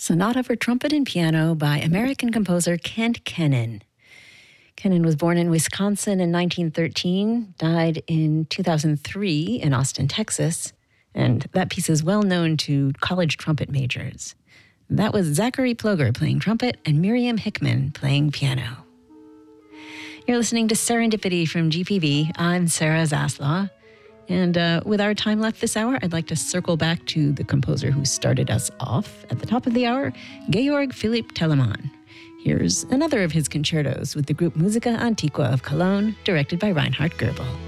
Sonata for Trumpet and Piano by American composer Kent Kennen. Kennen was born in Wisconsin in 1913, died in 2003 in Austin, Texas, and that piece is well known to college trumpet majors. That was Zachary Ploger playing trumpet and Miriam Hickman playing piano. You're listening to Serendipity from GPV. I'm Sarah Zaslaw. And with our time left this hour, I'd like to circle back to the composer who started us off at the top of the hour, Georg Philipp Telemann. Here's another of his concertos with the group Musica Antiqua of Cologne, directed by Reinhard Goebel.